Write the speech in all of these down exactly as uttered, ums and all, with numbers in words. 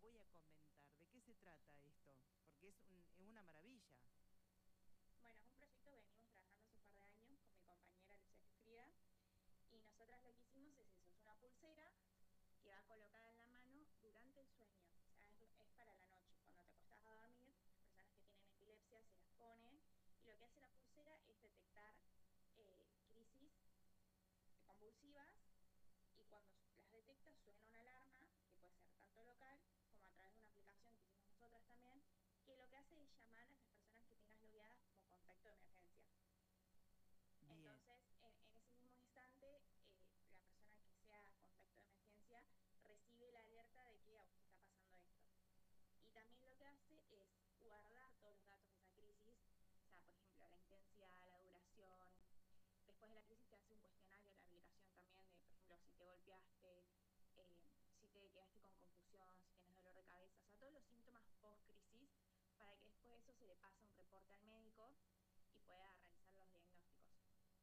voy a comentar. ¿De qué se trata esto? Porque es, un, es una maravilla. Bueno, es un proyecto que venimos trabajando hace un par de años con mi compañera Lucía Frida y nosotras lo que hicimos es eso, es una pulsera que va colocada en la mano durante el sueño, o sea, es, es para la noche. Cuando te acostás a dormir, las personas que tienen epilepsia se las ponen y lo que hace la pulsera es detectar eh, crisis convulsivas y cuando las detecta suena una alarma, que puede ser tanto local como a través de una aplicación que hicimos nosotras también, que lo que hace es llamar a las personas que tengas logueadas como contacto de emergencia. Bien. Entonces, en, en ese mismo instante, eh, la persona que sea contacto de emergencia recibe la alerta de que a usted está pasando esto. Y también lo que hace es guardar todos los datos de esa crisis, o sea, por ejemplo, la intensidad, la duración. Después de la crisis te hace un cuestionario, la aplicación también, de, por ejemplo, si te golpeaste, eh, si te quedaste con confusión, si tienes dolor de cabeza, o sea, todos los síntomas post-crisis, para que después de eso se le pase un reporte al médico y pueda realizar los diagnósticos.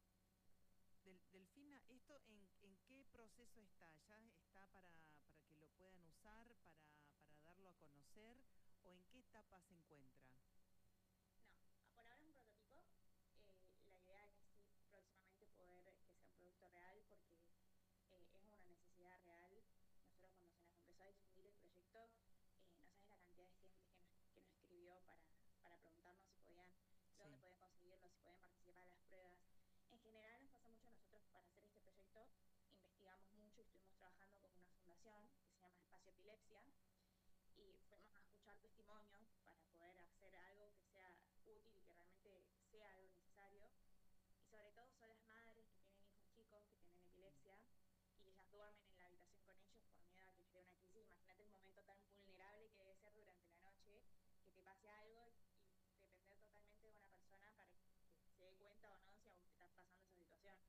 Del, Delfina, ¿esto en, en qué proceso está? ¿Ya está para, para que lo puedan usar, para, para darlo a conocer? ¿O en qué etapa se encuentra? No, por ahora es un prototipo. Eh, la idea es sí próximamente poder que sea un producto real porque eh, es una necesidad real. Nosotros cuando se nos empezó a difundir el proyecto, eh, no sabes la cantidad de gente que nos, que nos escribió para, para preguntarnos si podían, dónde Sí. podían conseguirlo, si podían participar en las pruebas. En general nos pasa mucho a nosotros para hacer este proyecto, investigamos mucho y estuvimos trabajando con una fundación que se llama Espacio Epilepsia, y fuimos a escuchar testimonios para poder hacer algo que sea útil y que realmente sea algo necesario. Y sobre todo son las madres que tienen hijos chicos, que tienen Mm. epilepsia, y ellas duermen en la habitación con ellos por miedo a que les dé una crisis. Imagínate el momento tan vulnerable que debe ser durante la noche, que te pase algo y depender totalmente de una persona para que se dé cuenta o no si a vos te está pasando esa situación.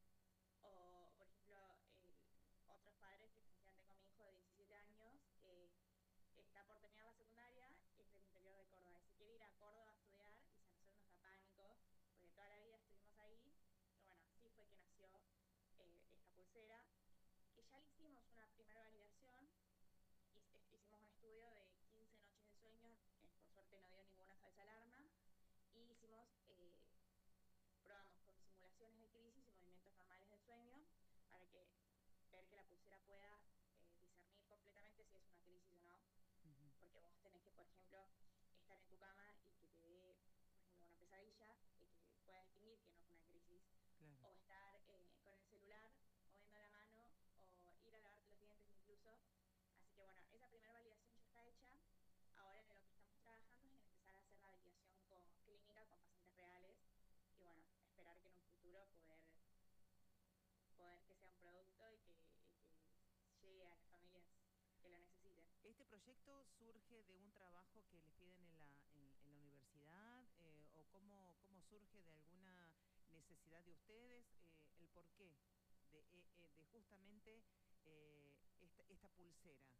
O, por ejemplo, el, otros padres que nos decían, tengo a mi hijo de diecisiete años que está por terminar la secundaria, es del interior de Córdoba y se quiere ir a Córdoba a estudiar y a nosotros nos da pánico porque toda la vida estuvimos ahí. Y bueno, así fue que nació eh, esta pulsera, que ya le hicimos una primera validación, hicimos un estudio de quince noches de sueño, que por suerte no dio ninguna falsa alarma, y hicimos, eh, probamos con simulaciones de crisis y movimientos normales de sueño para que ver que la pulsera pueda eh, discernir completamente si es una crisis o no, Ujú. porque vos tenés que, por ejemplo, estar en tu cama y que te dé, por ejemplo, una pesadilla y que puedas distinguir que no es una crisis, Claro. o estar eh, con el celular moviendo la mano, o ir a lavarte los dientes incluso. Así que bueno, esa primera validación ya está hecha. Ahora en lo que estamos trabajando es en empezar a hacer la validación con, clínica con pacientes reales y bueno, esperar que en un futuro poder, poder que sea un producto y que, y que llegue a las familias que lo necesiten. ¿Este proyecto surge de un trabajo que les piden en la, en, en la universidad? Eh, ¿O cómo, cómo surge de alguna necesidad de ustedes? Eh, ¿El porqué de, eh, eh, de justamente eh, esta, esta pulsera?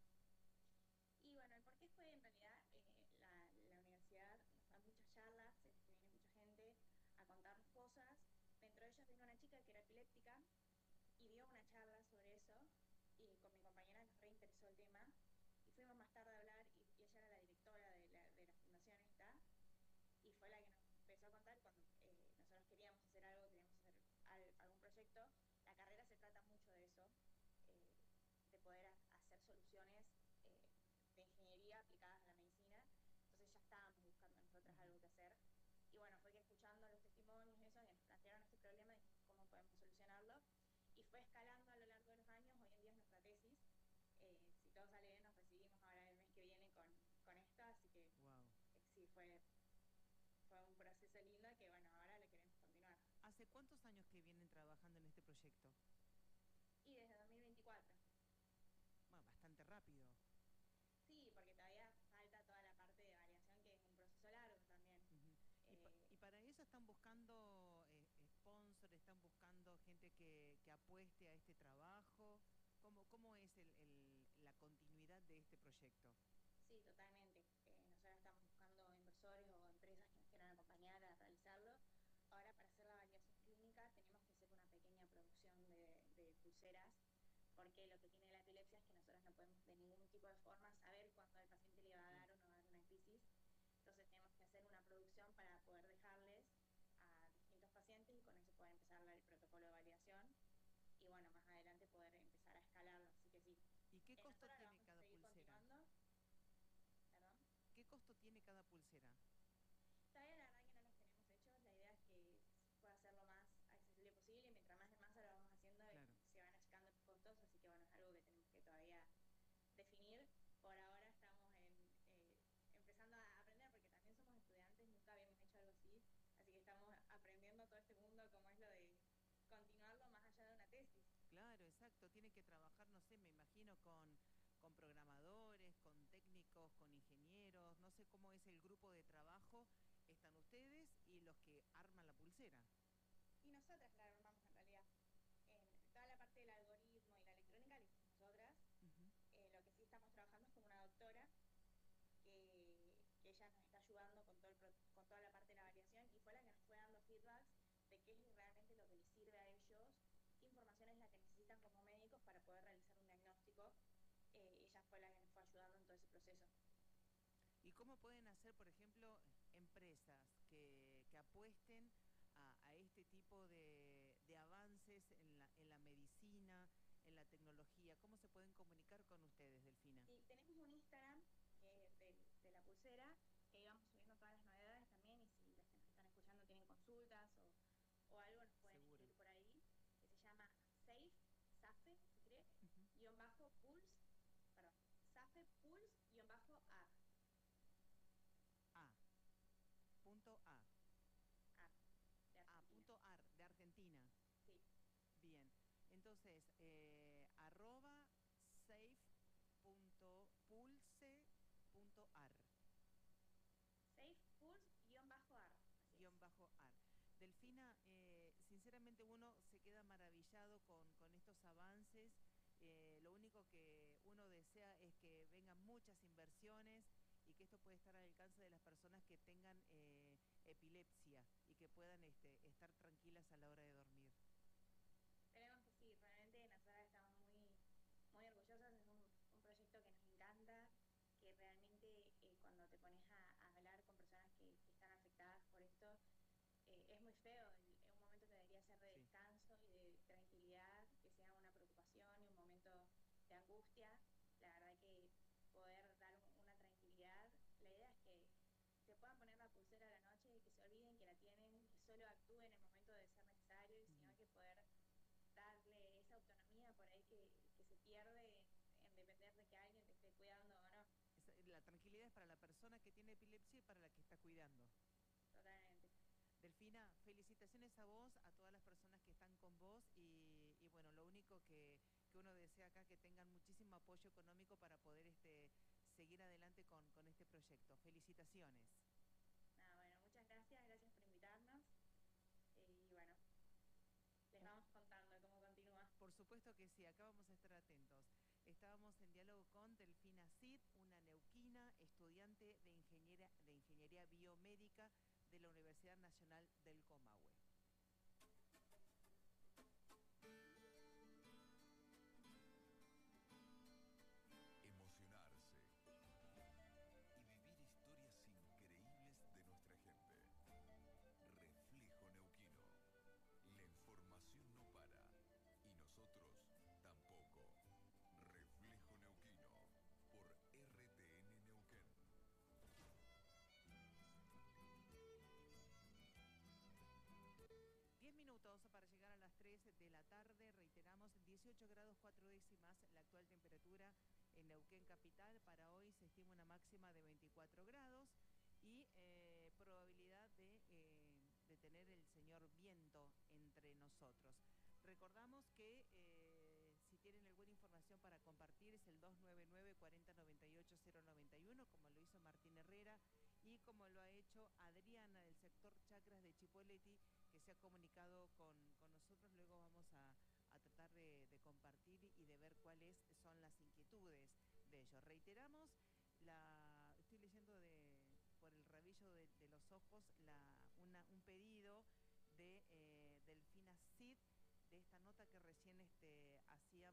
Y bueno, el porqué fue en realidad eh, la, la universidad nos da muchas charlas en las que viene mucha gente a contarnos cosas. Dentro de ellas vino una chica que era epiléptica y dio una charla sobre eso y con mi compañera nos reinteresó el tema y fuimos más tarde a hablar y, y ella era la directora de la, de la fundación esta y fue la que nos empezó a contar cuando eh, nosotros queríamos hacer algo, queríamos hacer al, algún proyecto. La carrera se trata mucho de eso, eh, de poder a, hacer soluciones eh, de ingeniería aplicadas a la medicina. Entonces ya estábamos buscando nosotras Ujú. algo que hacer. Y bueno, fue que escuchando los testimonios y eso, que nos plantearon este problema, dijimos cómo podemos solucionarlo. Y fue escalando a lo largo de los años, hoy en día es nuestra tesis. Eh, si todo sale bien, nos recibimos ahora el mes que viene con, con esto, así que Wow. eh, sí, fue, fue un proceso lindo que bueno, ahora le queremos continuar. ¿Hace cuántos años que vienen trabajando en este proyecto? Y desde dos mil veinticuatro. Bueno, bastante rápido. Sí, porque todavía falta toda la parte de variación, que es un proceso largo también. Ujú. Y, pa- Eh, y para eso están buscando eh, sponsor, están buscando gente que, que apueste a este trabajo. ¿Cómo, cómo es el, el- la continuidad de este proyecto? sí, totalmente. Eh, nosotros estamos buscando inversores o empresas que nos quieran acompañar a realizarlo. Ahora, para hacer la validación clínica, tenemos que hacer una pequeña producción de, de pulseras, porque lo que tiene la epilepsia es que nosotros no podemos de ningún tipo de forma saber cuándo el paciente costo ahora lo tiene vamos a cada seguir pulsera? continuando. Perdón. ¿Qué costo tiene cada pulsera? Todavía la verdad que no los tenemos hechos, la idea es que pueda ser lo más accesible posible, mientras más en masa lo vamos haciendo, Claro. se van achicando los costos, así que bueno, es algo que tenemos que todavía definir. Por ahora estamos en, eh, empezando a aprender, porque también somos estudiantes, nunca habíamos hecho algo así, así que estamos aprendiendo todo este mundo, como es lo de continuarlo más allá de una tesis. Claro, exacto. Tiene que trabajar, no sé, me imagino con, con programadores, con técnicos, con ingenieros. No sé cómo es el grupo de trabajo. Están ustedes y los que arman la pulsera. Y nosotras la armamos en realidad. En toda la parte del algoritmo y la electrónica la hicimos nosotras. Ujú. Eh, lo que sí estamos trabajando es con una doctora que, que ella nos está ayudando con, todo el, pro- con toda la parte de la variación y fue la que nos fue dando feedbacks de qué es realmente lo que les sirve a ellos, qué información es la que necesitan como médicos para poder realizar un diagnóstico. Eh, ella fue la que nos fue ayudando en todo ese proceso. ¿Y cómo pueden hacer, por ejemplo, empresas que, que apuesten a, a este tipo de, de avances en la, en la medicina, en la tecnología? ¿Cómo se pueden comunicar con ustedes, Delfina? Y tenemos un Instagram que es de, de la pulsera, que ahí vamos subiendo todas las novedades también y si las que nos están escuchando tienen consultas o, o algo nos pueden Seguro. escribir por ahí, que se llama Safe, Safe, se escribe, Ujú. guión bajo Pulse, perdón, Safe Pulse guión bajo A, A. Punto A. A, de A. Argentina. Punto ar, de Argentina. Sí, Bien. Entonces, eh, arroba safe punto pulse punto ar. Safe Pulse guión bajo A, así es. Guión bajo ar. Delfina, eh, sinceramente uno se queda maravillado con, con estos avances. Eh, lo único que uno desea es que vengan muchas inversiones y que esto pueda estar al alcance de las personas que tengan eh, epilepsia y que puedan este, estar tranquilas a la hora de dormir. Esperemos que sí, realmente nosotras estamos muy, muy orgullosas, es un, un proyecto que nos encanta, que realmente eh, cuando te pones a, a hablar con personas que, que están afectadas por esto, eh, es muy feo, en un momento que debería ser de Sí. descanso y de tranquilidad, que sea una preocupación y un momento de angustia, la verdad que poder dar un- una tranquilidad, la idea es que se puedan poner la pulsera a la noche y que se olviden que la tienen, que solo actúen en el momento de ser necesario, y Ujú. sino que poder darle esa autonomía por ahí que, que se pierde en, en depender de que alguien te esté cuidando o no. Esa- La tranquilidad es para la persona que tiene epilepsia y para la que está cuidando. Totalmente. Delfina, felicitaciones a vos, a todas las personas que están con vos y, y bueno, lo único que, que uno desea acá que tengan muchísimo apoyo económico para poder este, seguir adelante con, con este proyecto. Felicitaciones. Nada, bueno, muchas gracias, gracias por invitarnos. Eh, y bueno, les Un- vamos contando cómo continúa. por supuesto que sí, acá vamos a estar atentos. Estábamos en diálogo con Delfina Cid, una neuquina, estudiante de, ingeniera, de Ingeniería Biomédica de la Universidad Nacional del Comahue. Emocionarse y vivir historias increíbles de nuestra gente. Reflejo Neuquino. La información no para y nosotros tampoco. Reflejo Neuquino por R T N Neuquén. Diez minutos para llegar a las tres de la tarde, reiteramos, dieciocho grados cuatro décimas la actual temperatura en Neuquén capital. Para hoy se estima una máxima de veinticuatro grados y eh, probabilidad de, eh, de tener el señor viento entre nosotros. Recordamos que eh, si tienen alguna información para compartir es el dos nueve nueve, cuarenta noventa y ocho, cero noventa y uno, como lo hizo Martín Herrera y como lo ha hecho Adriana del sector Chacras de Chipoleti, que se ha comunicado con, con nosotros. Luego vamos a, a tratar de, de compartir y de ver cuáles son las inquietudes de ellos. Reiteramos, la, estoy leyendo de, por el rabillo de, de los ojos la, una, un pedido de eh, Delfina Cid, de esta nota que recién este, hacía